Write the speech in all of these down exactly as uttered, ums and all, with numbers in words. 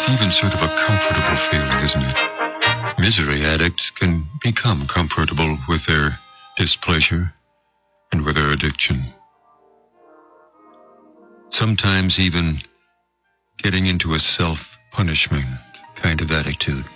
It's even sort of a comfortable feeling, isn't it? Misery addicts can become comfortable with their displeasure and with their addiction. Sometimes even getting into a self-punishment kind of attitude.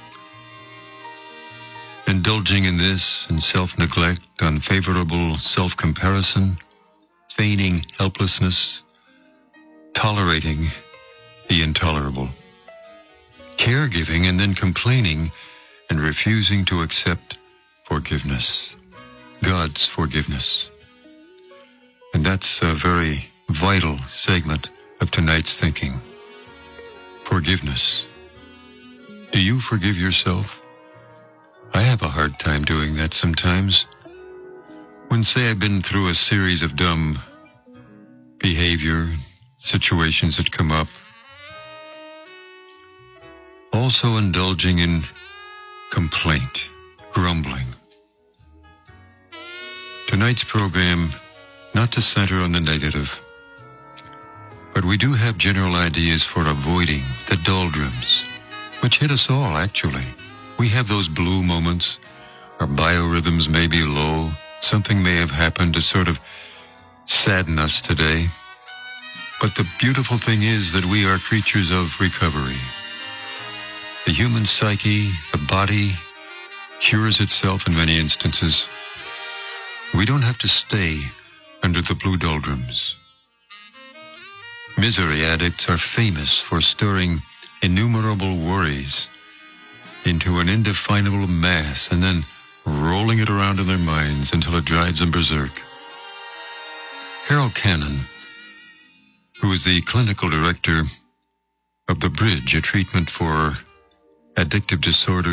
Indulging in this and self-neglect, unfavorable self-comparison, feigning helplessness, tolerating the intolerable, caregiving and then complaining and refusing to accept forgiveness, God's forgiveness. And that's a very vital segment of tonight's thinking. Forgiveness. Do you forgive yourself? I have a hard time doing that sometimes. When, say, I've been through a series of dumb behavior, situations that come up, also indulging in complaint, grumbling. Tonight's program, not to center on the negative, but we do have general ideas for avoiding the doldrums, which hit us all, actually. We have those blue moments. Our biorhythms may be low. Something may have happened to sort of sadden us today. But the beautiful thing is that we are creatures of recovery. The human psyche, the body, cures itself in many instances. We don't have to stay under the blue doldrums. Misery addicts are famous for storing innumerable worries into an indefinable mass and then rolling it around in their minds until it drives them berserk. Carol Cannon, who is the clinical director of The Bridge, a treatment for addictive disorders